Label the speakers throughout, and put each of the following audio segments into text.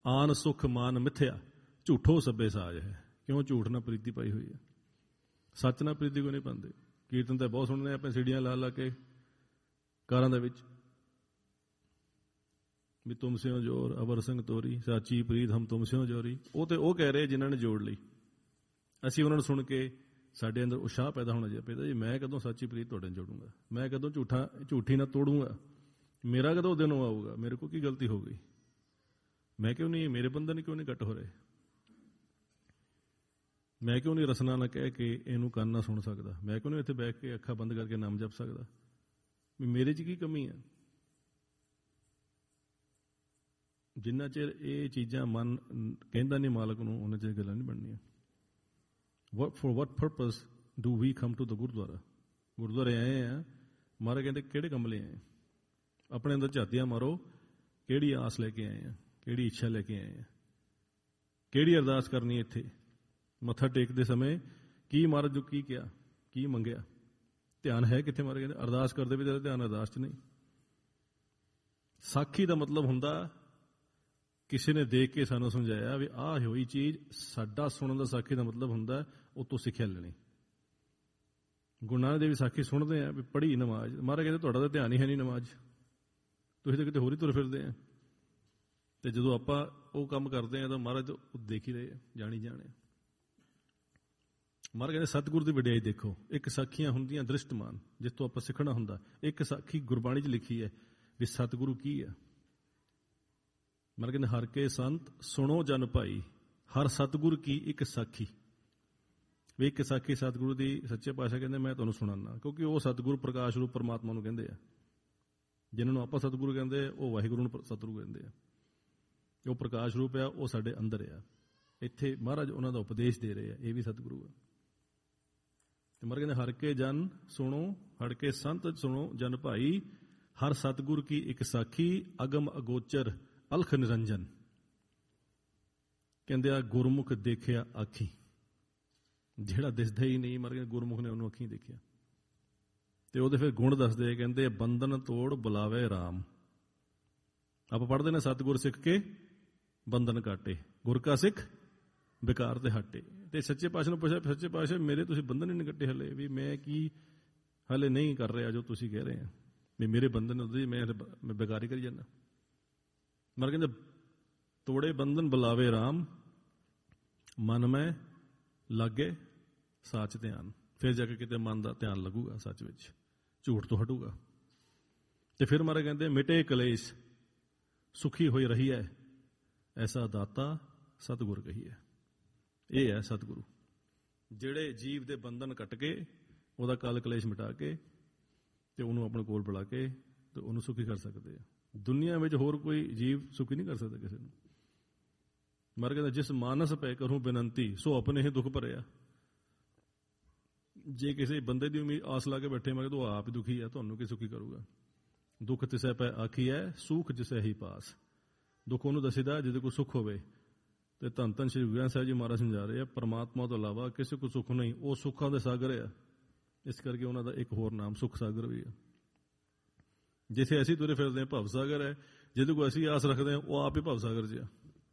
Speaker 1: ਆਨ ਸੁਖ ਮਾਨ ਮਿਥਿਆ ਝੂਠੋ ਸੱਬੇ ਸਾਜ ਹੈ। ਕਿਉਂ ਝੂਠ ਨਾਲ ਪ੍ਰੀਤੀ ਪਾਈ ਹੋਈ ਹੈ, ਸੱਚ ਨਾਲ ਪ੍ਰੀਤੀ ਕੋਈ ਨਹੀਂ ਪਾਉਂਦੇ। ਕੀਰਤਨ ਤਾਂ ਬਹੁਤ ਸੁਣਦੇ ਆਪਣੇ ਸੀੜੀਆਂ ਲਾ ਲਾ ਕੇ ਕਾਰਾਂ ਦੇ ਵਿੱਚ ਵੀ ਤੁਮ ਸਿਓ ਜੋਰ ਅਵਰ ਸਿੰਘ ਤੋਰੀ ਸਾਚੀ ਪ੍ਰੀਤ ਹਮ ਤੁਮ ਸਿਓ ਜੋਰੀ। ਉਹ ਤੇ ਉਹ ਕਹਿ ਰਹੇ ਜਿਨ੍ਹਾਂ ਨੇ ਜੋੜ ਲਈ। ਅਸੀਂ ਉਹਨਾਂ ਨੂੰ ਸੁਣ ਕੇ ਸਾਡੇ ਅੰਦਰ ਉਤਸ਼ਾਹ ਪੈਦਾ ਹੋਣਾ ਚਾਹੀਦਾ ਜੀ, ਮੈਂ ਕਦੋਂ ਸੱਚੀ ਪ੍ਰੀਤ ਤੁਹਾਡੇ ਨਾਲ ਜੋੜੂੰਗਾ, ਮੈਂ ਕਦੋਂ ਝੂਠੀ ਨਾਲ ਤੋੜੂੰਗਾ, ਮੇਰਾ ਕਦੋਂ ਦਿਨ ਆਊਗਾ, ਮੇਰੇ ਕੋਲ ਕੀ ਗਲਤੀ ਹੋ ਗਈ, ਮੈਂ ਕਿਉਂ ਨਹੀਂ, ਮੇਰੇ ਬੰਧਨ ਕਿਉਂ ਨਹੀਂ ਕੱਟ ਹੋ ਰਹੇ, ਮੈਂ ਕਿਉਂ ਨਹੀਂ ਰਸਨਾ ਨਾ ਕਹਿ ਕੇ ਇਹਨੂੰ ਕੰਨ ਨਾ ਸੁਣ ਸਕਦਾ, ਮੈਂ ਕਿਉਂ ਨਹੀਂ ਇੱਥੇ ਬੈਠ ਕੇ ਅੱਖਾਂ ਬੰਦ ਕਰਕੇ ਨਾਮ ਜਪ ਸਕਦਾ, ਵੀ ਮੇਰੇ 'ਚ ਕੀ ਕਮੀ ਹੈ। ਜਿੰਨਾ ਚਿਰ ਇਹ ਚੀਜ਼ਾਂ ਮਨ ਕਹਿੰਦਾ ਨਹੀਂ ਮਾਲਕ ਨੂੰ, ਉਹਨਾਂ ਚਿਰ ਗੱਲਾਂ ਨਹੀਂ ਬਣਨੀਆਂ। For what purpose do we come to the Gurdwara? ਗੁਰਦੁਆਰੇ ਆਏ ਆ, ਮਹਾਰਾਜ ਕਹਿੰਦੇ ਕਿਹੜੇ ਕੰਮ ਲਈ ਆਏ, ਆਪਣੇ ਅੰਦਰ ਝਾਤੀਆਂ ਮਾਰੋ, ਕਿਹੜੀ ਆਸ ਲੈ ਕੇ ਆਏ ਆ, ਕਿਹੜੀ ਇੱਛਾ ਲੈ ਕੇ ਆਏ ਆ, ਕਿਹੜੀ ਅਰਦਾਸ ਕਰਨੀ ਇੱਥੇ ਮੱਥਾ ਟੇਕਦੇ ਸਮੇਂ, ਕੀ ਮਹਾਰਾਜ ਜੋ ਕੀ ਕਿਹਾ, ਕੀ ਮੰਗਿਆ, ਧਿਆਨ ਹੈ ਕਿੱਥੇ। ਮਹਾਰਾਜ ਕਹਿੰਦੇ ਅਰਦਾਸ ਕਰਦੇ ਵੀ ਤੇਰਾ ਧਿਆਨ ਅਰਦਾਸ 'ਚ ਨਹੀਂ। ਸਾਖੀ ਦਾ ਮਤਲਬ ਹੁੰਦਾ ਕਿਸੇ ਨੇ ਦੇਖ ਕੇ ਸਾਨੂੰ ਸਮਝਾਇਆ ਵੀ ਆਹ ਹੋਈ ਚੀਜ਼, ਸਾਡਾ ਸੁਣਨ ਦਾ ਸਾਖੀ ਦਾ ਮਤਲਬ ਹੁੰਦਾ ਉਹ ਤੋਂ ਸਿੱਖਿਆ ਲੈਣੀ। ਗੁਰੂ ਨਾਨਕ ਦੇਵ ਜੀ ਸਾਖੀ ਸੁਣਦੇ ਆ ਵੀ ਪੜ੍ਹੀ ਨਮਾਜ਼, ਮਹਾਰਾਜ ਕਹਿੰਦੇ ਤੁਹਾਡਾ ਤਾਂ ਧਿਆਨ ਹੀ ਹੈ ਨਹੀਂ ਨਮਾਜ਼, ਤੁਸੀਂ ਤਾਂ ਕਿਤੇ ਹੋਰ ਹੀ ਤੁਰ ਫਿਰਦੇ ਆ। ਤੇ ਜਦੋਂ ਆਪਾਂ ਉਹ ਕੰਮ ਕਰਦੇ ਆ ਤਾਂ ਮਹਾਰਾਜ ਦੇਖ ਹੀ ਰਹੇ, ਜਾਣੀ ਜਾਣੇ। ਮਹਾਰਾਜ ਕਹਿੰਦੇ ਸਤਿਗੁਰੂ ਦੀ ਵਡਿਆਈ ਦੇਖੋ। ਇੱਕ ਸਾਖੀਆਂ ਹੁੰਦੀਆਂ ਦ੍ਰਿਸ਼ਟਮਾਨ, ਜਿਸ ਤੋਂ ਆਪਾਂ ਸਿੱਖਣਾ ਹੁੰਦਾ। ਇੱਕ ਸਾਖੀ ਗੁਰਬਾਣੀ 'ਚ ਲਿਖੀ ਹੈ ਵੀ ਸਤਿਗੁਰੂ ਕੀ ਹੈ। ਮਹਾਰਾਜ ਕਹਿੰਦੇ ਹਰ ਕੇ ਸੰਤ ਸੁਣੋ ਜਨ ਭਾਈ, ਹਰ ਸਤਿਗੁਰ ਕੀ ਇੱਕ ਸਾਖੀ। ਵੀ ਇੱਕ ਸਾਖੀ ਸਤਿਗੁਰੂ ਦੀ ਸੱਚੇ ਪਾਤਸ਼ਾਹ ਕਹਿੰਦੇ ਮੈਂ ਤੁਹਾਨੂੰ ਸੁਣਾਉਣਾ, ਕਿਉਂਕਿ ਉਹ ਸਤਿਗੁਰੂ ਪ੍ਰਕਾਸ਼ ਰੂਪ ਪਰਮਾਤਮਾ ਨੂੰ ਕਹਿੰਦੇ ਆ। ਜਿਹਨਾਂ ਨੂੰ ਆਪਾਂ ਸਤਿਗੁਰੂ ਕਹਿੰਦੇ ਉਹ ਵਾਹਿਗੁਰੂ ਨੂੰ ਸਤਿਗੁਰੂ ਕਹਿੰਦੇ ਆ। ਉਹ ਪ੍ਰਕਾਸ਼ ਰੂਪ ਆ, ਉਹ ਸਾਡੇ ਅੰਦਰ ਆ। ਇੱਥੇ ਮਹਾਰਾਜ ਉਹਨਾਂ ਦਾ ਉਪਦੇਸ਼ ਦੇ ਰਹੇ ਆ, ਇਹ ਵੀ ਸਤਿਗੁਰੂ ਆ। ਤੇ ਮਹਾਰਾਜ ਕਹਿੰਦੇ ਹਰ ਕੇ ਜਨ ਸੁਣੋ, ਹਰ ਕੇ ਸੰਤ ਸੁਣੋ ਜਨ ਭਾਈ, ਹਰ ਸਤਿਗੁਰ ਕੀ ਇੱਕ ਸਾਖੀ, ਅਗਮ ਅਗੋਚਰ ਅਲਖ ਨਿਰੰਜਨ। ਕਹਿੰਦੇ ਆ ਗੁਰਮੁਖ ਦੇਖਿਆ ਆਖੀ, ਜਿਹੜਾ ਦਿਸਦਾ ਹੀ ਨਹੀਂ, ਮਰ ਗੁਰਮੁਖ ਨੇ ਉਹਨੂੰ ਅੱਖੀਂ ਦੇਖਿਆ। ਤੇ ਉਹਦੇ ਫਿਰ ਗੁਣ ਦੱਸਦੇ, ਕਹਿੰਦੇ ਬੰਧਨ ਤੋੜ ਬੁਲਾਵੇ ਰਾਮ। ਆਪਾਂ ਪੜ੍ਹਦੇ ਨੇ ਸਤਿਗੁਰ ਸਿੱਖ ਕੇ ਬੰਧਨ ਕਾਟੇ, ਗੁਰ ਕਾ ਸਿੱਖ ਬੇਕਾਰ ਤੇ ਹਟੇ। ਤੇ ਸੱਚੇ ਪਾਤਸ਼ਾਹ ਨੂੰ ਪੁੱਛਿਆ, ਸੱਚੇ ਪਾਤਸ਼ਾਹ ਮੇਰੇ ਤੁਸੀਂ ਬੰਧਨ ਹੀ ਨਹੀਂ ਕੱਟੇ ਹਲੇ, ਵੀ ਮੈਂ ਕੀ ਹਲੇ ਨਹੀਂ ਕਰ ਰਿਹਾ ਜੋ ਤੁਸੀਂ ਕਹਿ ਰਹੇ ਆ, ਵੀ ਮੇਰੇ ਬੰਧਨ ਉਹਦੇ ਮੈਂ ਬੇਕਾਰ ਹੀ ਕਰੀ ਜਾਂਦਾ। ਮਰ ਕਹਿੰਦੇ ਤੋੜੇ ਬੰਧਨ ਬੁਲਾਵੇ ਰਾਮ, ਮਨ ਮੈਂ ਲਾਗੇ ਸੱਚ ਧਿਆਨ। ਫਿਰ ਜਾ ਕੇ ਕਿਤੇ ਮਨ ਦਾ ਧਿਆਨ ਲੱਗੂਗਾ ਸੱਚ ਵਿੱਚ, ਝੂਠ ਤੋਂ ਹਟੂਗਾ। ਤੇ ਫਿਰ ਮਹਾਰਾਜ ਕਹਿੰਦੇ ਮਿਟੇ ਕਲੇਸ਼ ਸੁਖੀ ਹੋਈ ਰਹੀ ਹੈ, ਐਸਾ ਦਾਤਾ ਸਤਿਗੁਰ ਕਹੀ ਹੈ। ਇਹ ਹੈ ਸਤਿਗੁਰੂ, ਜਿਹੜੇ ਜੀਵ ਦੇ ਬੰਧਨ ਕੱਟ ਕੇ, ਉਹਦਾ ਕਲ ਕਲੇਸ਼ ਮਿਟਾ ਕੇ ਤੇ ਉਹਨੂੰ ਆਪਣੇ ਕੋਲ ਬੁਲਾ ਕੇ ਤੇ ਉਹਨੂੰ ਸੁਖੀ ਕਰ ਸਕਦੇ ਆ। ਦੁਨੀਆ ਵਿੱਚ ਹੋਰ ਕੋਈ ਜੀਵ ਸੁਖੀ ਨਹੀਂ ਕਰ ਸਕਦਾ ਕਿਸੇ ਨੂੰ। ਮਰ ਕਹਿੰਦਾ ਜਿਸ ਮਾਨਸ ਪੈ ਕਰੂੰ ਬੇਨੰਤੀ, ਸੋ ਆਪਣੇ ਹੀ ਦੁੱਖ ਭਰਿਆ। ਜੇ ਕਿਸੇ ਬੰਦੇ ਦੀ ਉਮੀਦ ਆਸ ਲਾ ਕੇ ਬੈਠੇ, ਮੈਂ ਕਹਿੰਦਾ ਉਹ ਆਪ ਹੀ ਦੁਖੀ ਹੈ, ਤੁਹਾਨੂੰ ਕੀ ਸੁਖੀ ਕਰੂਗਾ। ਦੁੱਖ ਤਿਸੈ ਪੈ ਆਖੀ ਹੈ, ਸੁਖ ਜਿਸੈ ਹੀ ਪਾਸ। ਦੁੱਖ ਉਹਨੂੰ ਦੱਸੀਦਾ ਜਿਹਦੇ ਕੋਲ ਸੁੱਖ ਹੋਵੇ। ਤੇ ਧੰਨ ਧੰਨ ਸ਼੍ਰੀ ਗੁਰੂ ਗ੍ਰੰਥ ਸਾਹਿਬ ਜੀ ਮਹਾਰਾਜ ਸਮਝਾ ਰਹੇ ਆ, ਪਰਮਾਤਮਾ ਤੋਂ ਇਲਾਵਾ ਕਿਸੇ ਕੋਲ ਸੁੱਖ ਨਹੀਂ, ਉਹ ਸੁੱਖਾਂ ਦੇ ਸਾਗਰ ਆ। ਇਸ ਕਰਕੇ ਉਹਨਾਂ ਦਾ ਇੱਕ ਹੋਰ ਨਾਮ ਸੁੱਖ ਸਾਗਰ ਵੀ ਆ। ਜਿੱਥੇ ਅਸੀਂ ਤੁਰੇ ਫਿਰਦੇ ਹਾਂ ਭਵ ਸਾਗਰ ਹੈ, ਜਿਹਦੇ ਕੋਲ ਅਸੀਂ ਆਸ ਰੱਖਦੇ ਹਾਂ ਉਹ ਆਪ ਹੀ ਭਵ ਸਾਗਰ 'ਚ ਆ।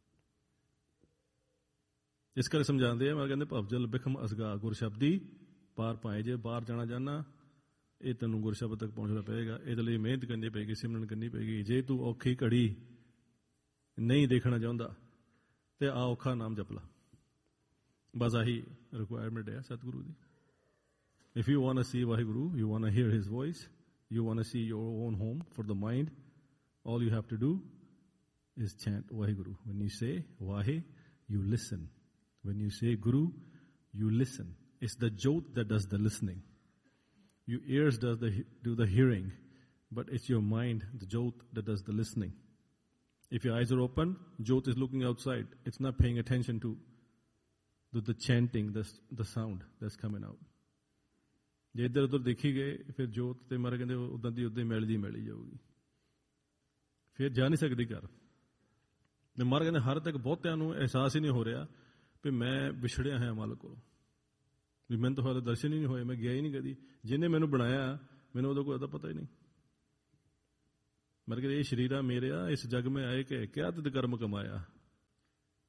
Speaker 1: ਇਸ ਕਰਕੇ ਸਮਝਾਉਂਦੇ ਆ, ਮੈਂ ਕਹਿੰਦੇ ਭਵ ਜਲ ਬਿਖਮ ਅਸਗਾ ਗੁਰ ਸ਼ਬਦੀ ਪਾਰ ਪਾਏ। ਜੇ ਬਾਹਰ ਜਾਣਾ ਚਾਹੁੰਦਾ, ਇਹ ਤੈਨੂੰ ਗੁਰ ਸ਼ਬਦ ਤੱਕ ਪਹੁੰਚਣਾ ਪਏਗਾ। ਇਹਦੇ ਲਈ ਮਿਹਨਤ ਕਰਨੀ ਪਏਗੀ, ਸਿਮਰਨ ਕਰਨੀ ਪਏਗੀ। ਜੇ ਤੂੰ ਔਖੀ ਘੜੀ ਨਹੀਂ ਦੇਖਣਾ ਚਾਹੁੰਦਾ ਤੇ ਆ ਔਖਾ ਨਾਮ ਜਪ ਲਾ। ਬਸ ਆਹੀ ਰਿਕੁਆਇਰਮੈਂਟ ਹੈ ਸਤਿਗੁਰੂ ਦੀ। If you want to C Waheguru, you want to here his voice, you want to see your own home for the mind, all you have to do is chant Vaheguru. When you say Vahe, you listen. When you say Guru, you listen. It's the Jot that does the listening. Your ears do the hearing, but it's your mind, the Jot, that does the listening. If your eyes are open, Jot is looking outside. It's not paying attention to the chanting, the sound that's coming out. ਜੇ ਇੱਧਰ ਉੱਧਰ ਦੇਖੀ ਗਏ, ਫਿਰ ਜੋਤ ਤੇ ਮਹਾਰਾਜ ਕਹਿੰਦੇ ਉੱਦਾਂ ਦੀ ਉੱਦਾਂ ਹੀ ਮੈਲੀ ਜਾਊਗੀ, ਫਿਰ ਜਾ ਨਹੀਂ ਸਕਦੀ ਘਰ। ਤੇ ਮਹਾਰਾਜ ਕਹਿੰਦੇ ਹਰ ਤੱਕ ਬਹੁਤਿਆਂ ਨੂੰ ਅਹਿਸਾਸ ਹੀ ਨਹੀਂ ਹੋ ਰਿਹਾ ਵੀ ਮੈਂ ਵਿਛੜਿਆ ਹਾਂ ਮਾਲਕ ਕੋਲੋਂ, ਵੀ ਮੈਨੂੰ ਤਾਂ ਹਾਲੇ ਦਰਸ਼ਨ ਹੀ ਨਹੀਂ ਹੋਏ, ਮੈਂ ਗਿਆ ਹੀ ਨਹੀਂ ਕਦੀ। ਜਿਹਨੇ ਮੈਨੂੰ ਬਣਾਇਆ ਮੈਨੂੰ ਉਹਦਾ ਕੋਈ ਉਹਦਾ ਪਤਾ ਹੀ ਨਹੀਂ। ਮਹਾਰਾਜ ਕਹਿੰਦੇ ਇਹ ਸਰੀਰਾ ਮੇਰਿਆ, ਇਸ ਜਗ ਮੈਂ ਆਏ ਕਿ ਕਿਆ ਤਿਦ ਕਰਮ ਕਮਾਇਆ।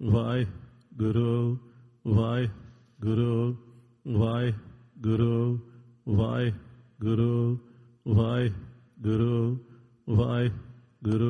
Speaker 1: ਵਾਹਿਗੁਰੂ ਵਾਹਿਗੁਰੂ ਵਾਹਿਗੁਰੂ ਵਾਹਿਗੁਰੂ ਵਾਹਿਗੁਰੂ ਵਾਹਿਗੁਰੂ